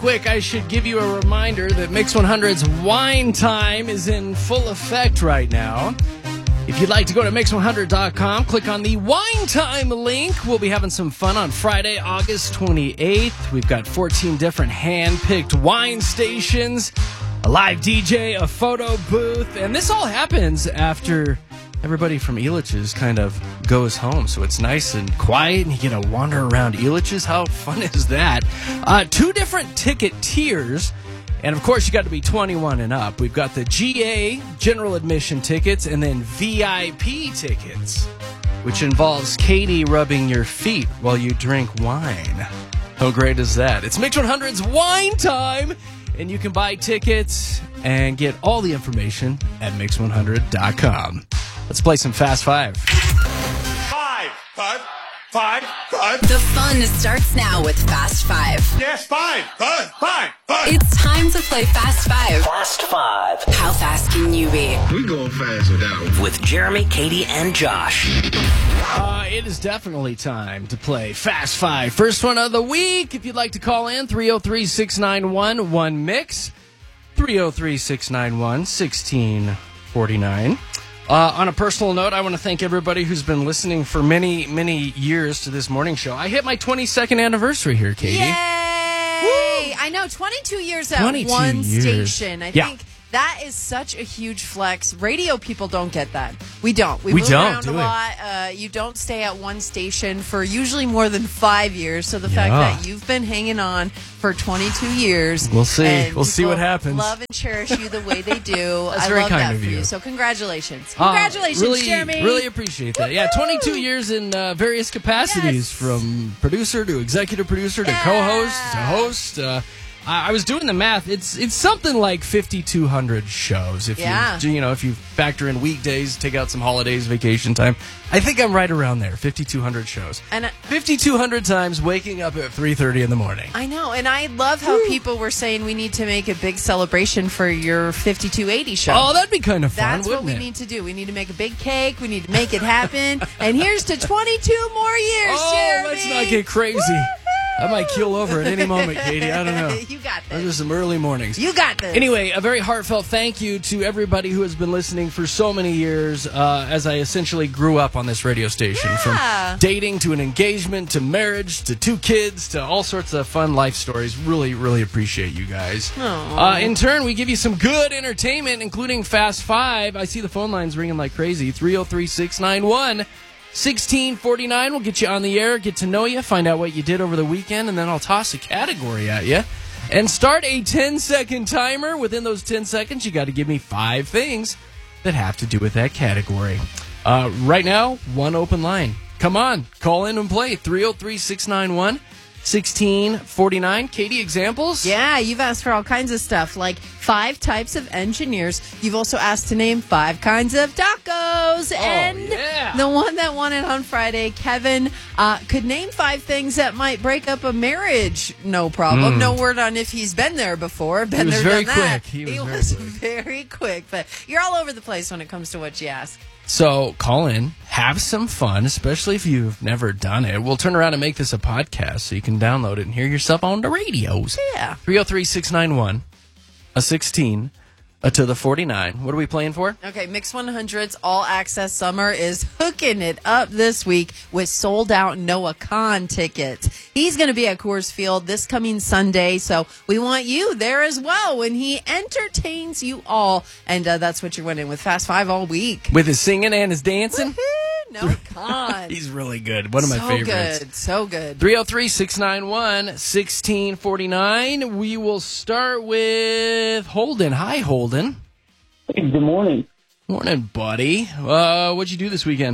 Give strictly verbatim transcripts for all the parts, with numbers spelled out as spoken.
Quick, I should give you a reminder that Mix one hundred's Wine Time is in full effect right now. If you'd like to go to mix one hundred dot com, click on the Wine Time link. We'll be having some fun on Friday, August twenty-eighth. We've got fourteen different hand-picked wine stations, a live D J, a photo booth, and this all happens after everybody from Elitch's kind of goes home, so it's nice and quiet, and you get to wander around Elitch's. How fun is that? Uh, two different ticket tiers, and of course you got to be twenty-one and up. We've got the G A, general admission tickets, and then V I P tickets, which involves Katie rubbing your feet while you drink wine. How great is that? It's Mix one hundred's Wine Time, and you can buy tickets and get all the information at mix one hundred dot com. Let's play some Fast Five. Five, five, five, five. The fun starts now with Fast Five. Yes, five, five, five, five. It's time to play Fast Five. Fast Five. How fast can you be? We going fast without them. With Jeremy, Katie, and Josh. Uh, it is definitely time to play Fast Five. First one of the week. If you'd like to call in, three oh three, six nine one, one mix. three oh three, six nine one, one six four nine. Uh, on a personal note, I want to thank everybody who's been listening for many, many years to this morning show. I hit my twenty-second anniversary here, Katie. Yay! Woo! I know, twenty-two years at twenty-two one years. station. I Yeah. think that is such a huge flex. Radio people don't get that. We don't. We, We move don't, around do a we? lot. Uh, you don't stay at one station for usually more than five years. So the fact Yeah. that you've been hanging on for twenty-two years. We'll see. and We'll see what people happens. Love and cherish you the way they do. That's I very love kind that of for you. you. So congratulations. Uh, Congratulations, really, Jeremy. Really appreciate that. Yeah, twenty-two years in uh, various capacities, Yes. from producer to executive producer to Yeah. co-host to host. Uh, I, I was doing the math. It's it's something like fifty-two hundred shows. If Yeah. you you know if you factor in weekdays, take out some holidays, vacation time. I think I'm right around there. fifty-two hundred shows. And I- fifty-two hundred times waking up at three thirty in the morning. I know, and I love how people were saying we need to make a big celebration for your fifty-two eighty show. Oh, that'd be kind of fun, That's what wouldn't we it? need to do. We need to make a big cake. We need to make it happen. And here's to twenty-two more years, Oh, Jeremy. let's not get crazy. I might keel over at any moment, Katie. I don't know. You got Those are this. some early mornings. You got this. Anyway, a very heartfelt thank you to everybody who has been listening for so many years uh, as I essentially grew up on this radio station. Yeah. From dating to an engagement to marriage to two kids to all sorts of fun life stories. Really, really appreciate you guys. Uh, in turn, we give you some good entertainment, including Fast Five. I see the phone lines ringing like crazy. three oh three, six nine one, one six four nine. We'll get you on the air, get to know you, find out what you did over the weekend, and then I'll toss a category at you. And start a ten-second timer. Within those ten seconds, you got to give me five things that have to do with that category. Uh, right now, one open line. Come on, call in and play. three oh three, six nine one, one six four nine. Katie, examples? Yeah, you've asked for all kinds of stuff, like five types of engineers. You've also asked to name five kinds of tacos. and yeah. the one that won it on Friday, Kevin, uh, could name five things that might break up a marriage. No problem. No word on if he's been there before. Been was there, very done that. quick. He was very was quick. very quick. But you're all over the place when it comes to what you ask. So call in, have some fun, especially if you've never done it. We'll turn around and make this a podcast so you can download it and hear yourself on the radios. Yeah. three oh three, six nine one, a sixteen, a to the forty-nine. What are we playing for? Okay, Mix one hundred's All Access Summer is hooking it up this week with sold-out Noah Khan tickets. He's going to be at Coors Field this coming Sunday, so we want you there as well when he entertains you all. And uh, that's what you're winning with Fast Five all week. With his singing and his dancing? Woohoo, Noah Khan. He's really good. One of my so favorites. good, so good. three oh three, six nine one, one six four nine. We will start with Holden. Hi, Holden. Hey, good morning. Morning, buddy. Uh, what'd you do this weekend?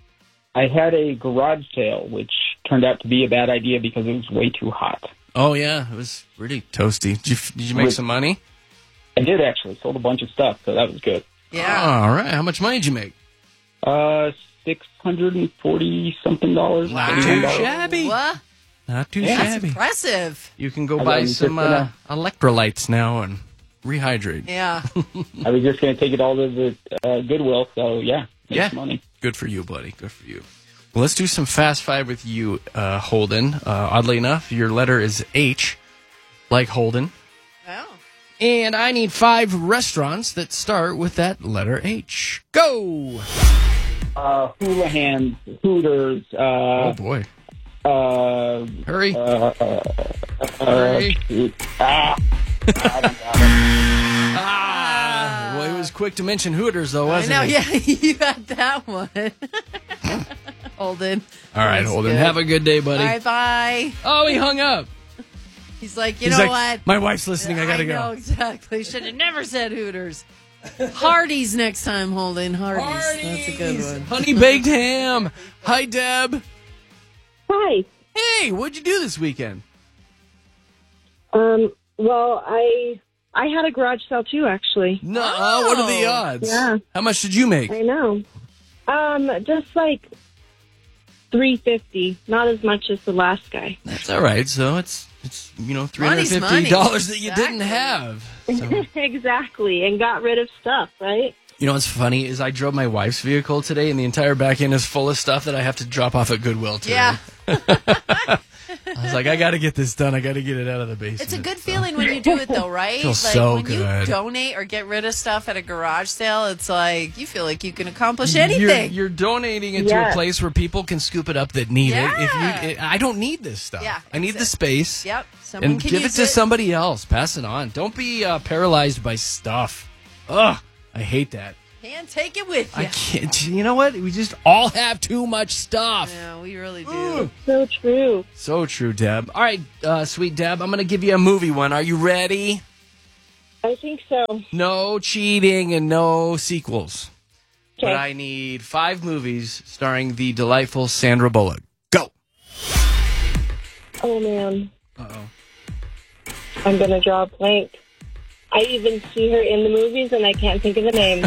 I had a garage sale, which turned out to be a bad idea because it was way too hot. Oh, yeah. It was really toasty. Did you, did you make Wait. some money? I did actually. Sold a bunch of stuff, so that was good. Yeah. Oh, all right. How much money did you make? Uh, six hundred and forty something dollars. Not forty-one too dollars. shabby. What? Not too Yeah. That's shabby. impressive. You can go I buy was some just uh, gonna- electrolytes now and rehydrate. Yeah. I was just going to take it all to the uh, Goodwill, so yeah, make Yeah. some money. Good for you, buddy. Good for you. Well, let's do some Fast Five with you, uh, Holden. Uh, oddly enough, your letter is H. like Holden. Oh. And I need five restaurants that start with that letter H. Go! Uh, Hula Hands, Hooters, uh, Oh, boy. uh, Hurry. uh, uh, Hurry. uh, ah, I don't got it. Ah! Well, he was quick to mention Hooters, though, I wasn't know, he? yeah, you got that one. Holden. All right, That's Holden. good. Have a good day, buddy. All right, bye. Oh, he hung up. He's like, you He's know like, what? my wife's listening. I gotta know, go. exactly. Should have never said Hooters. Hardee's next time, Holden. Hardee's. That's a good one. Honey baked ham. Hi, Deb. Hi. Hey, what'd you do this weekend? Um, well, I I had a garage sale too, actually. No, oh. What are the odds? Yeah. How much did you make? I know. Um, just like three fifty. Not as much as the last guy. That's all right. So it's it's you know three hundred Money's fifty money. dollars that you Exactly. didn't have. So, Exactly, and got rid of stuff, right? you know what's funny is I drove my wife's vehicle today, and the entire back end is full of stuff that I have to drop off at Goodwill today. Yeah. I was like, I got to get this done. I got to get it out of the basement. It's a good feeling when you do it, though, right? Feels like so when good. you donate or get rid of stuff at a garage sale, it's like you feel like you can accomplish You're, anything. you're donating it to Yes. a place where people can scoop it up that need it. If Yeah. you, it. I don't need this stuff. Yeah, I need the exa- space. Yep. Someone And can give it use to somebody else. Pass it on. Don't be uh, paralyzed by stuff. Ugh, I hate that. And take it with you. I can't. You know what? We just all have too much stuff. Yeah, we really do. Ugh. So true. So true, Deb. All right, uh, sweet Deb, I'm going to give you a movie one. Are you ready? I think so. No cheating and no sequels. But Okay. I need five movies starring the delightful Sandra Bullock. Go. Oh man, Uh-oh. I'm gonna draw a blank. I even see her in the movies, and I can't think of the name.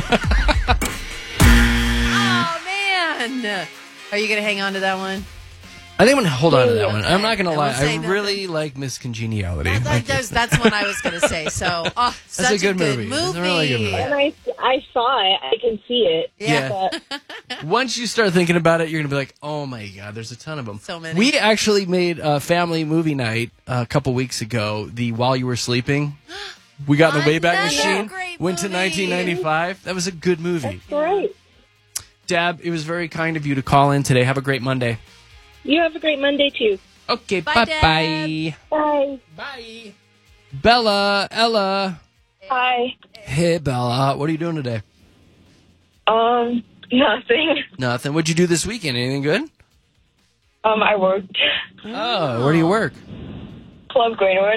Oh, man. Are you going to hang on to that one? I think I'm going to hold on to that one. I'm not going to I lie. won't say I nothing. really like Miss Congeniality. That, Like, that's, that's what I was going to say. So, oh, such a good good movie. movie. It's a really good movie. And I, I saw it. I can see it. Yeah. But Once you start thinking about it, you're going to be like, oh my God, there's a ton of them. So many. We actually made a family movie night a couple weeks ago, the While You Were Sleeping. We got in the Wayback Another Machine, great went to movie. nineteen ninety-five. That was a good movie. great. Deb, it was very kind of you to call in today. Have a great Monday. You have a great Monday too. Okay, Bye, bye-bye. Bye. Bye. Bella, Ella. Bye. Hey, Bella. What are you doing today? Um, nothing. Nothing. What'd you do this weekend? Anything good? Um, I worked. Oh, where do you work? Club Greenwood.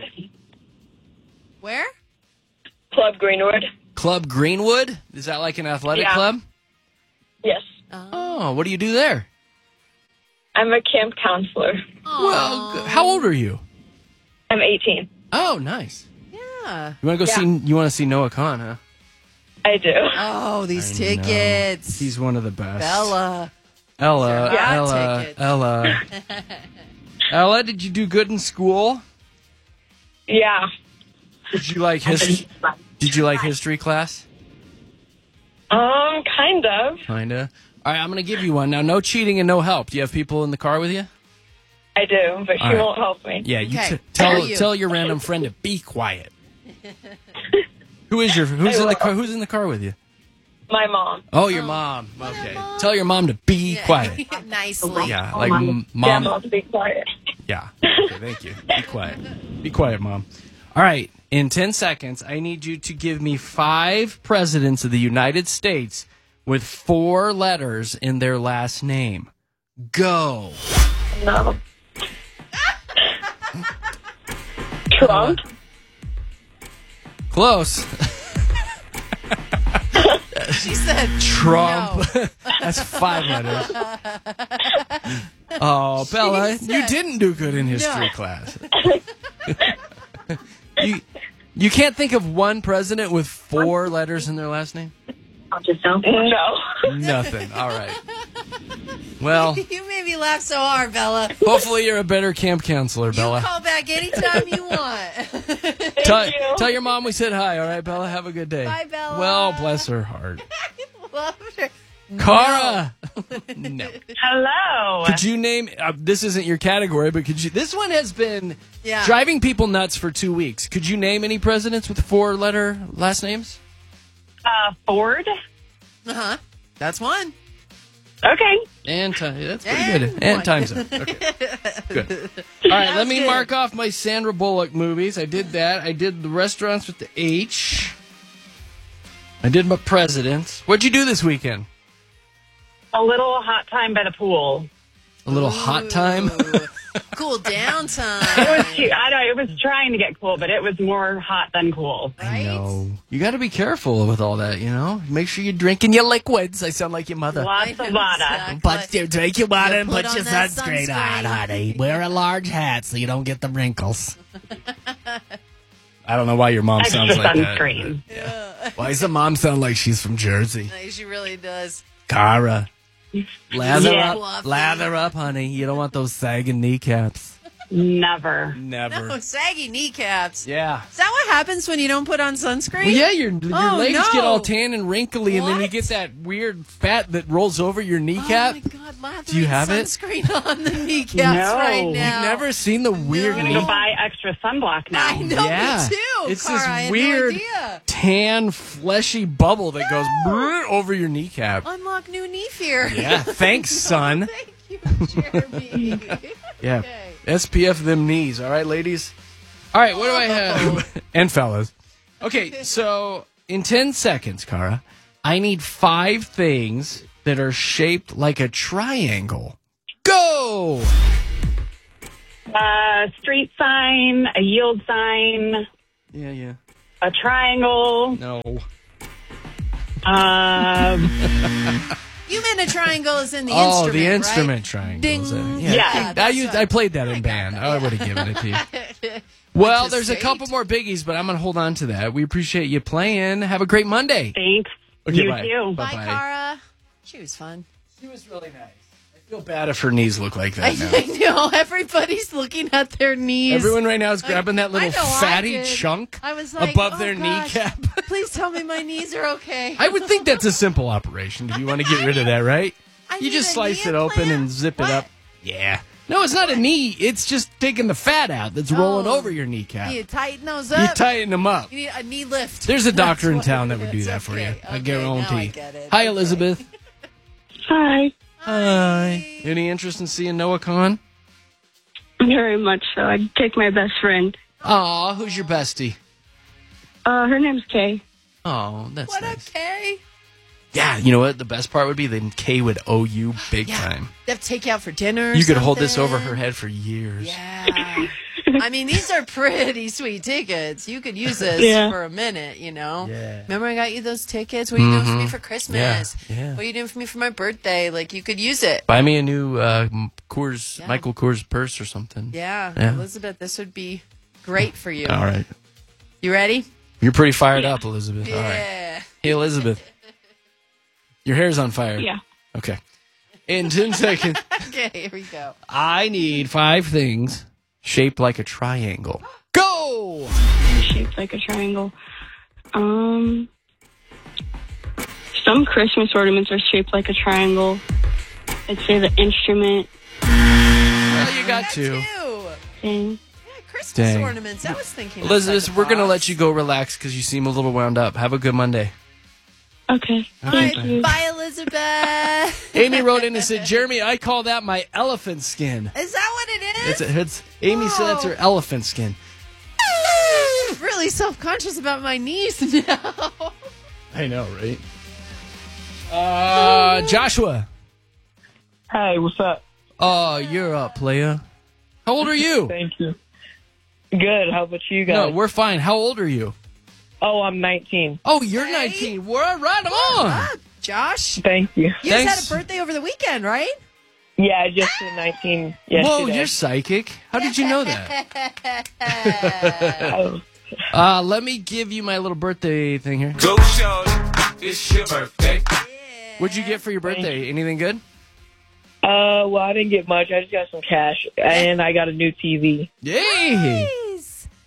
Where? Club Greenwood. Club Greenwood? Is that like an athletic Yeah. club? Yes. Oh, what do you do there? I'm a camp counselor. Well, g- how old are you? I'm eighteen. Oh, nice. Yeah. You want to go Yeah. see? You want to see Noah Khan, huh? I do. Oh, these I know. tickets. He's one of the best. Bella. Ella, Yeah. Ella, Tickets. Ella. Ella, did you do good in school? Yeah. Did you like history? Did you like history class? Um, kind of. Kinda. All right, I'm gonna give you one now. No cheating and no help. Do you have people in the car with you? I do, but she All right. won't help me. Yeah, you Okay. t- tell How are you? tell your random friend to be quiet. Who is your who's in the car? Who's in the car with you? My mom. Oh, your mom. Okay, tell your mom to be Yeah. quiet. Nicely. Yeah, like m- Yeah, mom. mom, to be quiet. Yeah. Okay, thank you. Be quiet. Be quiet, mom. All right. In ten seconds, I need you to give me five presidents of the United States with four letters in their last name. Go. No. Trump. Close. She said Trump. no. That's five letters. Oh, Bella, She you said didn't do good in history no. class. you, you can't think of one president with four letters in their last name? No. Nothing. All right. Well, You made me laugh so hard, Bella. hopefully you're a better camp counselor, You Bella. call back anytime you want. Tell, you. tell your mom we said hi, all right, Bella? Have a good day. Bye, Bella. Well, bless her heart. Love her. Cara! No. Hello. Could you name, uh, this isn't your category, but could you, this one has been Yeah. driving people nuts for two weeks. Could you name any presidents with four-letter last names? Uh, Ford. Uh-huh. That's one. Okay. And time. That's pretty And good. And one. time's up. Okay. Good. All right, let me good. mark off my Sandra Bullock movies. I did that. I did the restaurants with the H. I did my presidents. What'd you do this weekend? A little hot time by the pool. A little hot time? Ooh. Cool down It time. was cute. I know it was trying to get cool, but it was more hot than cool. Right? No. You got to be careful with all that, you know? Make sure you're drinking your liquids. I sound like your mother. Lots of water. Exactly. But you drink your water You and put put on your that sunscreen, sunscreen. on, honey. Wear a large hat so you don't get the wrinkles. I don't know why your mom Extra sounds like sunscreen. that. Yeah. Why does the mom sound like she's from Jersey? She really does. Cara. Lather Yeah. up. Lather up, honey. You don't want those sagging kneecaps. Never. Never. No, saggy kneecaps. Yeah. Is that what happens when you don't put on sunscreen? Well, yeah, your, your Oh, legs no. get all tan and wrinkly, and then you What? get that weird fat that rolls over your Oh kneecap. my God, lathering Do you have it? sunscreen on the kneecaps No. right You've now. You've never seen the weird I'm knee? going to buy extra sunblock now. I know, Yeah. me too. It's Cara, this I had weird- No idea. tan, fleshy bubble that goes brrr over your kneecap. Unlock new knee fear. Yeah, thanks, son. Thank you, Jeremy. Yeah, Okay. S P F them knees, all right, ladies? All right, what do I have? And fellas. Okay, so in ten seconds, Cara, I need five things that are shaped like a triangle. Go! Uh, street sign, a yield sign, Yeah, yeah. a triangle. No. Um, You meant a triangle is in the oh, instrument, the right? instrument triangle. Ding. is it? Yeah. I, that's used, what- I played that in got band. that, I would have given it to you. Well, Which is there's a great. couple more biggies, but I'm going to hold on to that. We appreciate you playing. Have a great Monday. thanks. Okay, you bye. too. Bye, Bye-bye. Cara. She was fun. She was really nice. I feel bad if her knees look like I, that now. I know. Everybody's looking at their knees. Everyone right now is grabbing that I little know I fatty did. chunk I was like, above oh, their gosh, kneecap. Please tell me my knees are okay. I would think that's a simple operation if you want to get rid of that, right? I You need just a slice knee it open implant? and zip What? it up. Yeah. No, it's not a knee. It's just taking the fat out that's rolling Oh. over your kneecap. You tighten those You up. tighten them up. You need a knee lift. There's a doctor in That's what town it that would do is. that for you. Okay, I okay, guarantee. now I get it. Hi, Okay. Elizabeth. Hi. Hi. Any interest in seeing Noah Khan? Very much so. I'd take my best friend. Aw, who's your bestie? Uh, her name's Kay. Oh, that's What nice. a K. Yeah, you know what? The best part would be then Kay would owe you big Yeah. time. They have to take you out for dinner. or You could hold this something. over her head for years. Yeah. I mean, these are pretty sweet tickets. You could use this Yeah. for a minute, you know? Yeah. Remember I got you those tickets? What are you doing for me for Christmas? Yeah, yeah. What are you doing for me for my birthday? Like, you could use it. Buy me a new uh, Coors, Yeah. Michael Coors purse or something. Yeah. Yeah. Elizabeth, this would be great for you. All right. You ready? You're pretty fired up, Elizabeth. Yeah. All right. Hey, Elizabeth. Your hair's on fire. Yeah. Okay. In ten seconds, Okay, here we go. I need five things shaped like a triangle. Go! Shaped like a triangle. Um, some Christmas ornaments are shaped like a triangle. I'd say the instrument Well, you got two. Two. thing. Yeah, Christmas Dang. ornaments. I was thinking. Elizabeth, outside the we're going to box. let you go relax because you seem a little wound up. Have a good Monday. Okay. All Thank right, you. bye, Elizabeth. Amy wrote in and said, Jeremy, I call that my elephant skin. Is that what it is? It's, it's Amy said it's her elephant skin. I'm really self-conscious about my knees now. I know, right? Uh, Joshua. Hey, what's up? Oh, you're up, playa. How old are you? Thank you. Good. How about you guys? No, we're fine. How old are you? oh, I'm nineteen. Oh, you're nineteen. We're right on. Ah, Josh, Thank you. you just Thanks. had a birthday over the weekend, right? Yeah, I just turned nineteen yesterday. Whoa, you're psychic. How did you know that? Oh, Uh, let me give you my little birthday thing here. Go, shorty. It's your birthday. What'd you get for your birthday? Anything good? uh, well, I didn't get much. I just got some cash, and I got a new T V. Yay! Nice. Sounds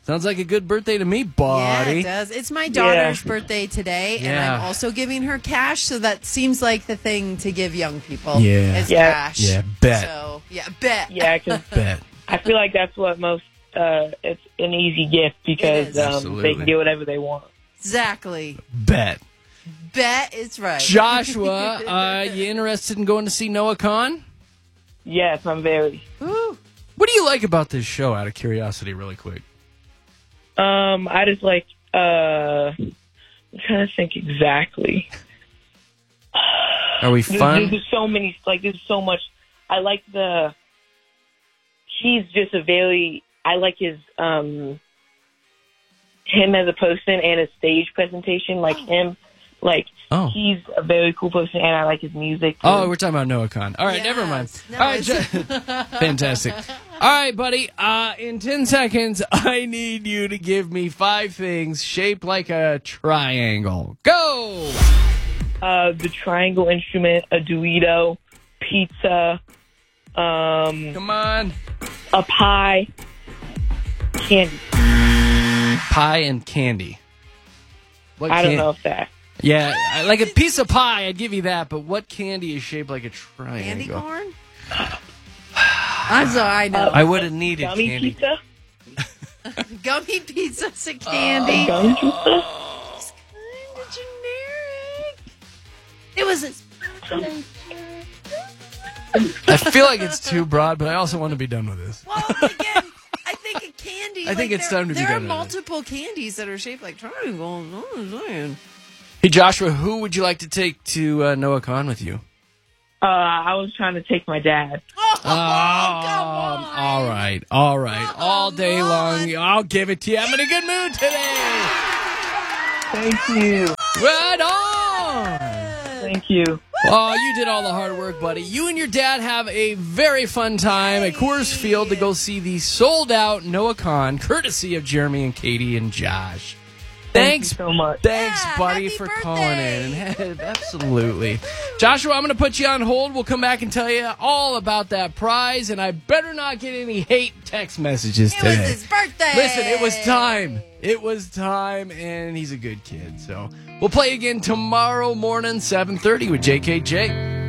Sounds like a good birthday to me, Yeah, buddy. it does. It's my daughter's Yeah. birthday today, and Yeah. I'm also giving her cash, so that seems like the thing to give young people. Yeah. Is Yeah. cash. Yeah, bet. So, yeah, bet. Yeah, because Bet. I feel like that's what most. Uh, it's an easy gift It because is. um, they Absolutely. can get whatever they want. Exactly. Bet. Bet it's right. Joshua, uh, you interested in going to see Noah Khan? Yes, I'm very. Ooh. What do you like about this show, out of curiosity, really quick? Um, I just like. Uh, I'm trying to think exactly. Are we There's, fun? there's so many. Like there's so much. I like the. He's just a very. I like his. Um, him as a person and his stage presentation. Like him. Like Oh. he's a very cool person, and I like his music. too. Oh, we're talking about Noah Khan. All right, Yes. never mind. No, All right, it's- Jo- fantastic. All right, buddy. Uh, in ten seconds, I need you to give me five things shaped like a triangle. Go! Uh, the triangle instrument, a Dueto, pizza, um, Come on. a pie, candy. Pie and candy. What I don't can- know if that. Yeah, I- like a piece of pie, I'd give you that, but what candy is shaped like a triangle? Candy corn? I'm sorry, I know. I would have needed Gummy candy. pizza? Gummy pizza's a candy. Gummy pizza? It's kind of generic. It was a... I feel like it's too broad, but I also want to be done with this. Well, again, I think a candy. I think like, it's there, time to be There done are with it. multiple candies that are shaped like triangles. I'm just saying. Hey, Joshua, who would you like to take to uh, Noah Khan with you? Uh, I was trying to take my dad. Oh, Um, all right, all right. All day long, I'll give it to you. I'm in a good mood today. Thank you. Right on. Thank you. Oh, you did all the hard work, buddy. You and your dad have a very fun time at Coors Field to go see the sold-out Noah Khan, courtesy of Jeremy and Katie and Josh. Thank Thanks you so much. Thanks, Yeah, buddy, happy for birthday. calling in. And absolutely. Joshua, I'm going to put you on hold. We'll come back and tell you all about that prize, and I better not get any hate text messages It today. was his birthday. Listen, it was time. It was time, and he's a good kid. So we'll play again tomorrow morning, seven thirty with J K J.